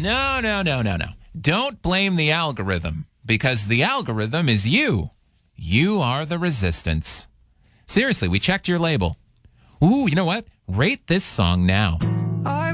No. Don't blame the algorithm, because the algorithm is you. You are the resistance. Seriously, we checked your label. Ooh, you know what? Rate this song now.